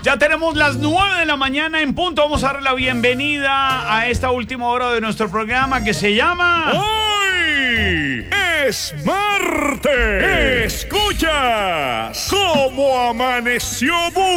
Ya tenemos las 9 de la mañana en punto. Vamos a darle la bienvenida a esta última hora de nuestro programa que se llama... ¡Hoy es martes! ¡Escuchas cómo amaneció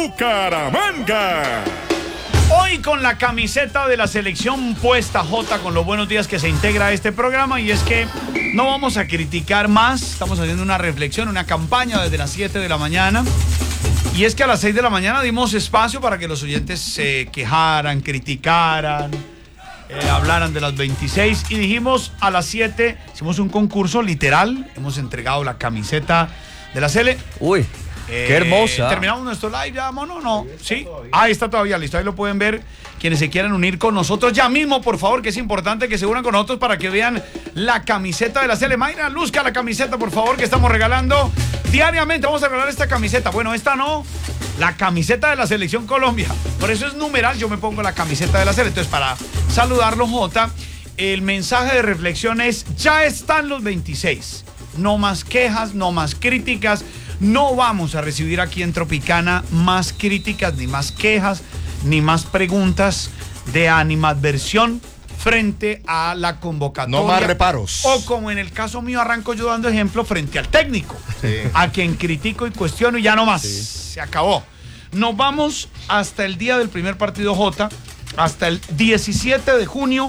Bucaramanga! Hoy con la camiseta de la selección puesta, Jota, con los buenos días que se integra a este programa. Y es que no vamos a criticar más. Estamos haciendo una reflexión, una campaña desde las 7 de la mañana. Y es que a las 6 de la mañana dimos espacio para que los oyentes se quejaran, criticaran, hablaran de las 26. Y dijimos a las 7, hicimos un concurso literal. Hemos entregado la camiseta de la Sele. Uy, qué hermosa. Terminamos nuestro live ya, mono, ¿no? Sí. Ahí está todavía listo. Ahí lo pueden ver quienes se quieran unir con nosotros ya mismo, por favor, que es importante que se unan con nosotros para que vean la camiseta de la Sele. Mayra, luzca la camiseta, por favor, que estamos regalando diariamente. Vamos a regalar esta camiseta. Bueno, esta no, la camiseta de la Selección Colombia. Por eso es numeral, yo me pongo la camiseta de la Sele. Entonces, para saludarlo, Jota, el mensaje de reflexión es: ya están los 26. No más quejas, no más críticas. No vamos a recibir aquí en Tropicana más críticas, ni más quejas, ni más preguntas de animadversión frente a la convocatoria. No más reparos. O como en el caso mío, arranco yo dando ejemplo frente al técnico. Sí. A quien critico y cuestiono y ya no más. Sí. Se acabó. Nos vamos hasta el día del primer partido, Jota, hasta el 17 de junio,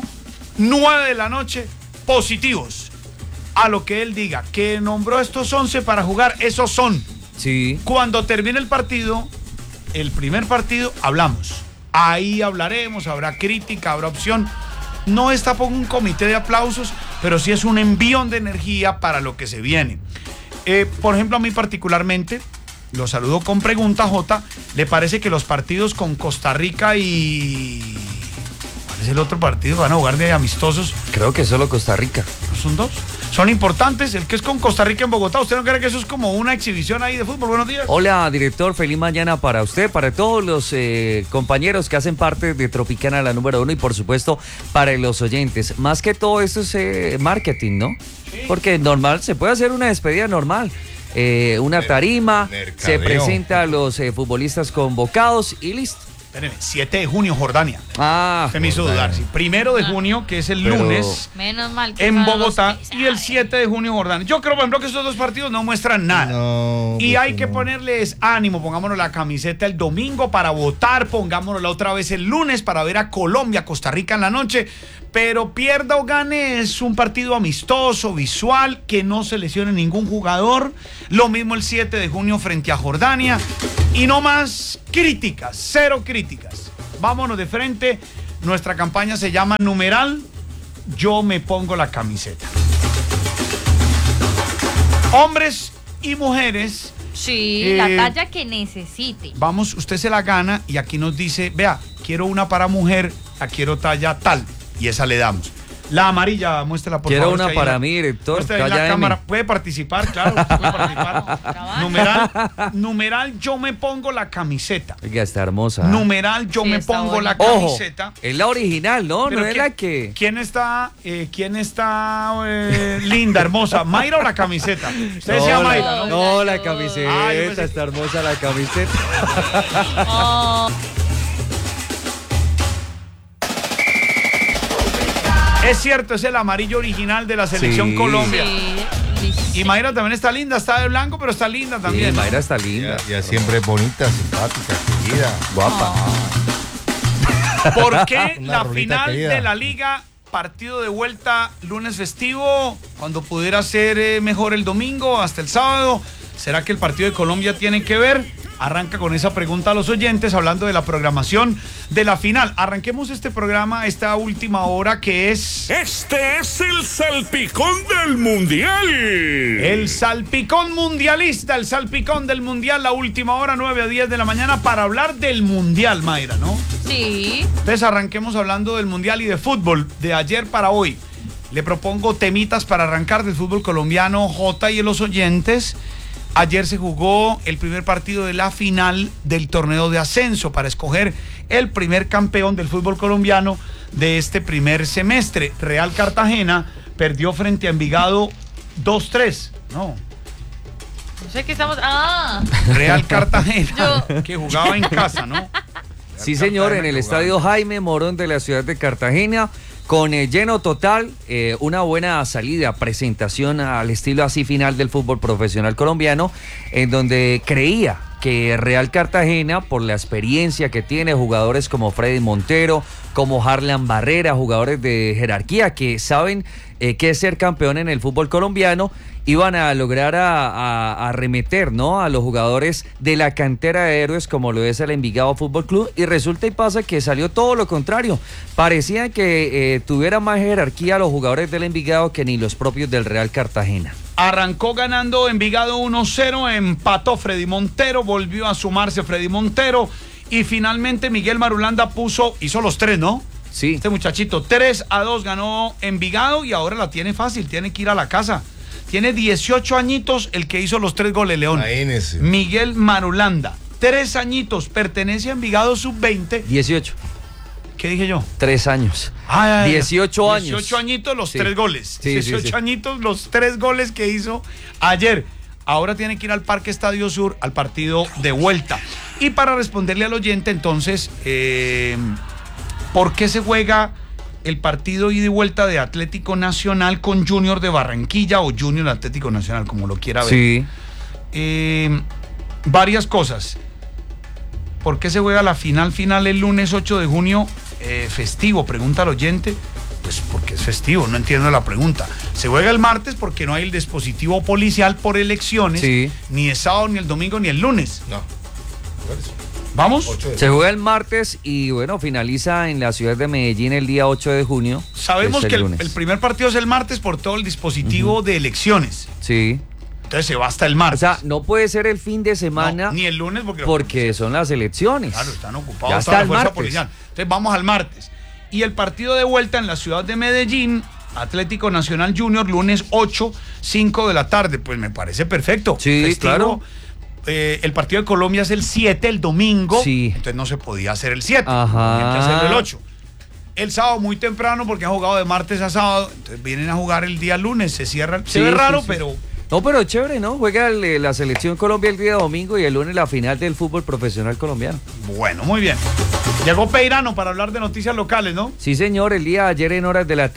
9 de la noche, positivos. A lo que él diga, que nombró estos 11 para jugar, esos son. Sí. Cuando termine el partido, el primer partido, hablamos. Ahí hablaremos, habrá crítica, habrá opción. No es tampoco un comité de aplausos, pero sí es un envión de energía para lo que se viene. Por ejemplo, a mí particularmente, lo saludo con pregunta, Jota, ¿le parece que los partidos con Costa Rica y... ¿cuál es el otro partido? ¿Van a jugar de amistosos? Creo que solo Costa Rica. ¿No son dos? Son importantes, el que es con Costa Rica en Bogotá. ¿Usted no cree que eso es como una exhibición ahí de fútbol? Buenos días. Hola, director, feliz mañana para usted, para todos los compañeros que hacen parte de Tropicana, la número 1, y por supuesto para los oyentes. Más que todo esto es marketing, ¿no? Sí. Porque normal, se puede hacer una despedida normal. Una tarima, mercadeo. Se presenta a los futbolistas convocados y listo. Espérenme, 7 de junio, Jordania. Usted me hizo dudar. Sí. 1 de junio, que es el lunes, menos mal que en Bogotá, y el 7 de junio, Jordania. Yo creo, por ejemplo, que esos dos partidos no muestran nada. No, y hay que ponerles ánimo. Pongámonos la camiseta el domingo para votar. Pongámonos la otra vez el lunes para ver a Colombia, Costa Rica en la noche. Pero pierda o gane, es un partido amistoso, visual, que no se lesione ningún jugador. Lo mismo el 7 de junio frente a Jordania. Y no más críticas, cero críticas. Vámonos de frente. Nuestra campaña se llama numeral Yo me pongo la camiseta. Hombres y mujeres. Sí, la talla que necesite. Vamos, usted se la gana y aquí nos dice, vea, quiero una para mujer, la quiero talla tal. Y esa le damos. La amarilla, muéstrala por favor. Quiero una para mí, director. Muéstrala en la cámara. Puede participar, claro. Puede participar. Numeral, yo me pongo la camiseta. Oiga, está hermosa. Numeral, yo me pongo la camiseta. Ojo, es la original, ¿no? No es la que... ¿Quién está linda, hermosa? ¿Mayra o la camiseta? Usted decía Mayra, ¿no? No, la camiseta. Ay, está hermosa la camiseta. Es cierto, es el amarillo original de la Selección Colombia. Sí. Y Mayra también está linda, está de blanco, pero está linda también. Sí, Mayra está linda. Ya siempre es bonita, simpática, querida, guapa. ¿Por qué la final querida de la Liga, partido de vuelta lunes festivo, cuando pudiera ser mejor el domingo hasta el sábado? ¿Será que el partido de Colombia tiene que ver? Arranca con esa pregunta a los oyentes, hablando de la programación de la final. Arranquemos este programa, esta última hora, que es... Este es el salpicón del Mundial. El salpicón mundialista, el salpicón del Mundial, la última hora, 9 a 10 de la mañana, para hablar del Mundial, Mayra, ¿no? Sí. Entonces arranquemos hablando del Mundial y de fútbol, de ayer para hoy. Le propongo temitas para arrancar del fútbol colombiano, Jota, y los oyentes. Ayer se jugó el primer partido de la final del torneo de ascenso para escoger el primer campeón del fútbol colombiano de este primer semestre. Real Cartagena perdió frente a Envigado 2-3. No. sé qué estamos. Ah. Real Cartagena, Yo- que jugaba en casa, ¿no? Sí, señor, en el estadio Jaime Morón de la ciudad de Cartagena, con lleno total, una buena salida, presentación al estilo así final del fútbol profesional colombiano, en donde creía que Real Cartagena, por la experiencia que tiene, jugadores como Freddy Montero, como Harlan Barrera, jugadores de jerarquía que saben qué es ser campeón en el fútbol colombiano, iban a lograr a arremeter, ¿no?, a los jugadores de la cantera de héroes como lo es el Envigado Fútbol Club, y resulta y pasa que salió todo lo contrario. Parecía que tuvieran más jerarquía los jugadores del Envigado que ni los propios del Real Cartagena. Arrancó ganando Envigado 1-0, empató Freddy Montero, volvió a sumarse Freddy Montero y finalmente Miguel Marulanda hizo los 3, ¿no? Sí. Este muchachito, 3-2 ganó Envigado y ahora la tiene fácil, tiene que ir a la casa. Tiene 18 añitos el que hizo los 3 goles, León. Imagínese. Miguel Marulanda, 3 añitos, pertenece a Envigado Sub-20. 18. ¿Qué dije yo? 3 años. 18 años. 18 añitos los Sí. 3 goles. Sí, 18 sí. añitos los 3 goles que hizo ayer. Ahora tiene que ir al Parque Estadio Sur al partido de vuelta. Y para responderle al oyente, entonces, ¿por qué se juega el partido ida y vuelta de Atlético Nacional con Junior de Barranquilla o Junior Atlético Nacional, como lo quiera ver? Sí. Varias cosas. ¿Por qué se juega la final el lunes 8 de junio festivo? Pregunta al oyente. Pues porque es festivo, no entiendo la pregunta. Se juega el martes porque no hay el dispositivo policial por elecciones, Sí. ni el sábado, ni el domingo, ni el lunes. No. ¿Vamos? 8 de Se juega el martes y bueno, finaliza en la ciudad de Medellín el día 8 de junio. Sabemos Es que lunes. el primer partido es el martes por todo el dispositivo de elecciones. Sí. Entonces se va hasta el O martes. sea, no puede ser el fin de semana No, ni el lunes porque son las elecciones. Claro, están Ya ocupados está toda la el fuerza martes. policial. Entonces vamos al martes. Y el partido de vuelta en la ciudad de Medellín, Atlético Nacional Junior, lunes 8, 5 de la tarde. Pues me parece perfecto. Sí, Festivo. claro. El partido de Colombia es el 7, el domingo. Sí. Entonces no se podía hacer el 7. Ajá. Tenía que hacerlo el 8. El sábado muy temprano porque han jugado de martes a sábado. Entonces vienen a jugar el día lunes. Se cierra. Sí, se ve sí, raro, sí. pero... No, pero chévere, ¿no? Juega la selección Colombia el día domingo y el lunes la final del fútbol profesional colombiano. Bueno, muy bien. Llegó Peirano para hablar de noticias locales, ¿no? Sí, señor, el día de ayer en horas de la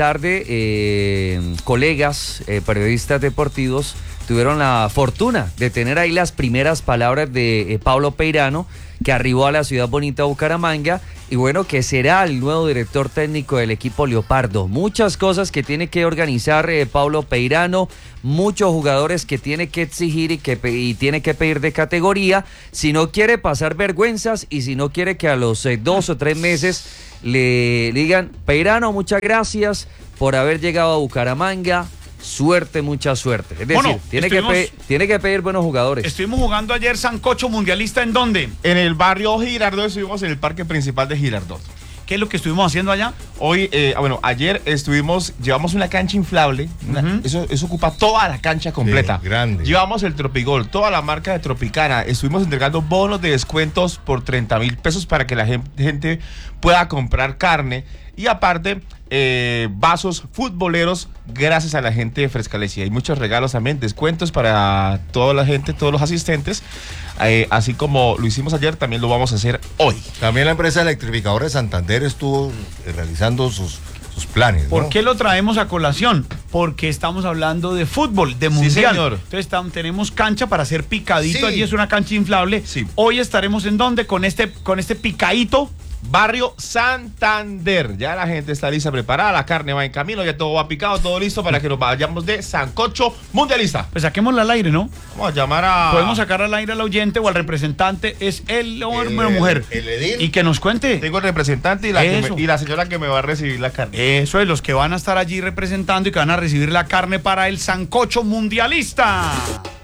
tarde, colegas, periodistas deportivos, tuvieron la fortuna de tener ahí las primeras palabras de Pablo Peirano, que arribó a la ciudad bonita de Bucaramanga, y bueno, que será el nuevo director técnico del equipo Leopardo. Muchas cosas que tiene que organizar Pablo Peirano, muchos jugadores que tiene que exigir y tiene que pedir de categoría, si no quiere pasar vergüenzas y si no quiere que a los 2 o 3 meses le digan: Peirano, muchas gracias por haber llegado a Bucaramanga. Suerte, mucha suerte. Es decir, Bueno, tiene que pedir buenos jugadores. Estuvimos jugando ayer sancocho mundialista, ¿en dónde? En el barrio Girardot, estuvimos en el parque principal de Girardot. ¿Qué es lo que estuvimos haciendo allá? Hoy, ayer llevamos una cancha inflable, eso ocupa toda la cancha completa. Sí, grande. Llevamos el Tropigol, toda la marca de Tropicana, estuvimos entregando bonos de descuentos por 30.000 pesos para que la gente pueda comprar carne y aparte vasos futboleros gracias a la gente de Frescalesia. Hay muchos regalos también, descuentos para toda la gente, todos los asistentes. Así como lo hicimos ayer, también lo vamos a hacer hoy. También la empresa electrificadora de Santander estuvo realizando sus planes, ¿no? ¿Por qué lo traemos a colación? Porque estamos hablando de fútbol, de mundial. señor. Entonces tenemos cancha para hacer picadito. Sí. Allí es una cancha inflable. Sí. Hoy estaremos en dónde con este picadito. Barrio Santander. Ya la gente está lista, preparada, la carne va en camino, ya todo va picado, todo listo para que nos vayamos de sancocho mundialista. Pues saquémosla al aire, ¿no? Vamos a llamar a... Podemos sacar al aire al oyente o al representante. ¿Es él o una mujer? el edil. Y que nos cuente. Tengo el representante y Eso. la señora que me va a recibir la carne. Eso es, los que van a estar allí representando y que van a recibir la carne para el sancocho mundialista.